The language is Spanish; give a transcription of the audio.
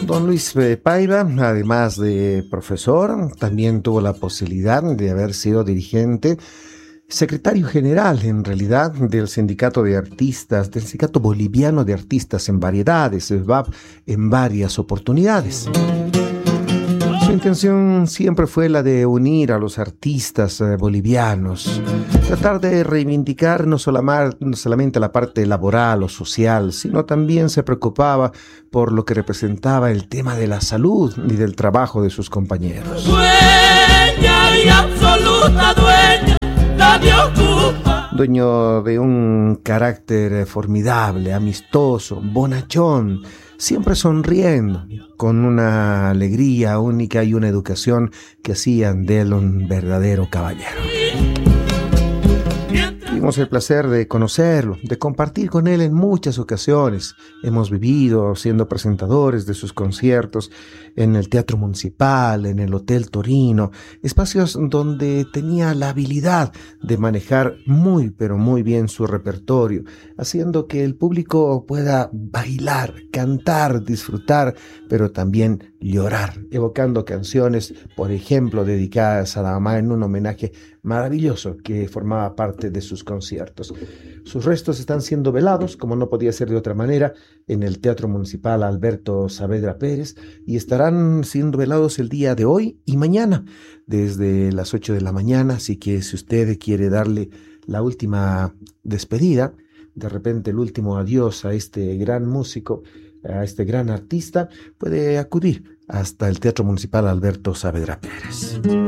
Don Luis Paiva, además de profesor, también tuvo la posibilidad de haber sido dirigente, secretario general, en realidad, del Sindicato de Artistas, del Sindicato Boliviano de Artistas en Variedades, SBAP, en varias oportunidades. Su intención siempre fue la de unir a los artistas bolivianos, tratar de reivindicar no solamente la parte laboral o social, sino también se preocupaba por lo que representaba el tema de la salud y del trabajo de sus compañeros. Dueña y absoluta dueña, nadie ocupa. Dueño de un carácter formidable, amistoso, bonachón, siempre sonriendo, con una alegría única y una educación que hacían de él un verdadero caballero. Tuvimos el placer de conocerlo, de compartir con él en muchas ocasiones. Hemos vivido siendo presentadores de sus conciertos en el Teatro Municipal, en el Hotel Torino, espacios donde tenía la habilidad de manejar muy, pero muy bien su repertorio, haciendo que el público pueda bailar, cantar, disfrutar, pero también llorar, evocando canciones, por ejemplo, dedicadas a la mamá en un homenaje maravilloso que formaba parte de sus conciertos. Sus restos están siendo velados, como no podía ser de otra manera, en el Teatro Municipal Alberto Saavedra Pérez, y estarán siendo velados el día de hoy y mañana, desde las 8 de la mañana, así que si usted quiere darle la última despedida, de repente el último adiós a este gran músico, a este gran artista, puede acudir hasta el Teatro Municipal Alberto Saavedra Pérez.